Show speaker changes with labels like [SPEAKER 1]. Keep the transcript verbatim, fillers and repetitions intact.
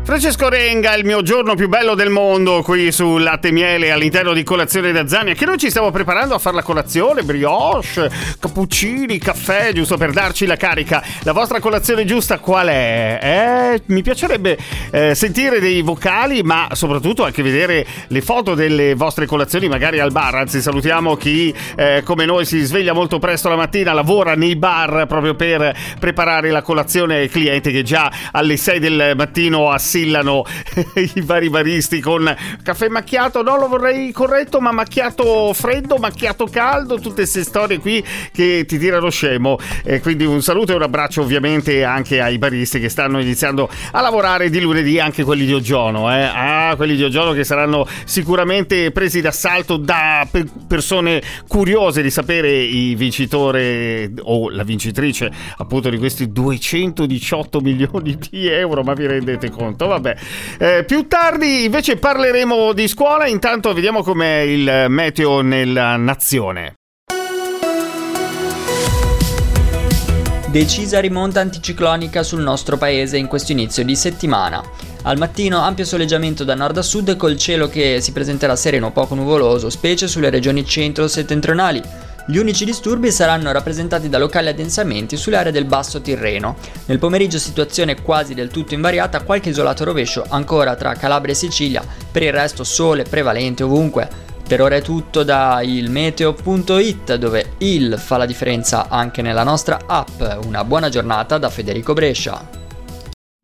[SPEAKER 1] Francesco Renga, il mio giorno più bello del mondo, qui su Latte e Miele all'interno di Colazione da Zania, che noi ci stiamo preparando a fare la colazione, brioche, cappuccini, caffè, giusto per darci la carica. La vostra colazione giusta qual è? Eh, mi piacerebbe eh, sentire dei vocali, ma soprattutto anche vedere le foto delle vostre colazioni, magari al bar. Anzi, salutiamo chi eh, come noi si sveglia molto presto la mattina, lavora nei bar proprio per preparare la colazione ai clienti che già alle sei del mattino assillano i vari baristi con caffè macchiato, no, lo vorrei corretto, ma macchiato freddo, macchiato caldo, tutte queste storie qui che ti tirano scemo. E quindi un saluto e un abbraccio ovviamente anche ai baristi che stanno iniziando a lavorare di lunedì, anche quelli di Ogiono, eh? Ah, quelli di Ogiono che saranno sicuramente presi d'assalto da pe- persone curiose di sapere i vincitore o la vincitrice appunto di questi duecentodiciotto milioni di euro, ma vi rendete conto? Vabbè, eh, più tardi invece parleremo di scuola. Intanto vediamo com'è il meteo nella nazione.
[SPEAKER 2] Decisa rimonta anticiclonica sul nostro paese in questo inizio di settimana. Al mattino ampio soleggiamento da nord a sud col cielo che si presenterà sereno o poco nuvoloso, specie sulle regioni centro-settentrionali. Gli unici disturbi saranno rappresentati da locali addensamenti sulle aree del Basso Tirreno. Nel pomeriggio situazione quasi del tutto invariata, qualche isolato rovescio ancora tra Calabria e Sicilia, per il resto sole prevalente ovunque. Per ora è tutto da ilmeteo punto it, dove il fa la differenza anche nella nostra app. Una buona giornata da Federico Brescia.